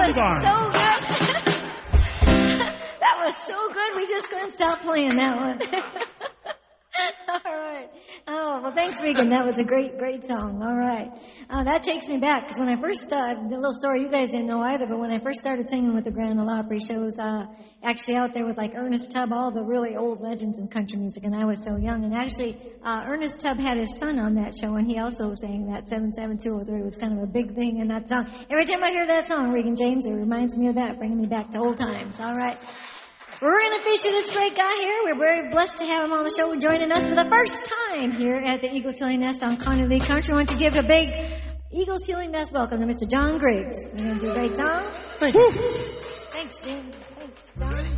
was darn. so good. That was so good, we just couldn't stop playing that one. All right. Oh, well, thanks, Regan. That was a great song. All right. That takes me back, because when I first, the little story you guys didn't know either, but when I first started singing with the Grand Ole Opry shows, actually out there with like Ernest Tubb, all the really old legends in country music, and I was so young. And actually, Ernest Tubb had his son on that show, and he also sang that 77203 was kind of a big thing in that song. Every time I hear that song, Regan James, it reminds me of that, bringing me back to old times. All right. We're going to feature this great guy here. We're very blessed to have him on the show joining us for the first time here at the Eagles Healing Nest on Connie Lee Country. I want to give a big Eagles Healing Nest welcome to Mr. John Griggs. We're going to do a great song. Thank you. Thanks, Jim. Thanks, John.